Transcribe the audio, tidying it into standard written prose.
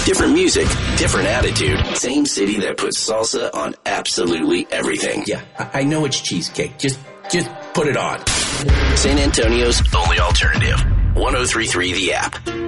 Different music, different attitude. Same city that puts salsa on absolutely everything. Yeah, I know it's cheesecake. Just put it on. San Antonio's only alternative. 103.3 The App.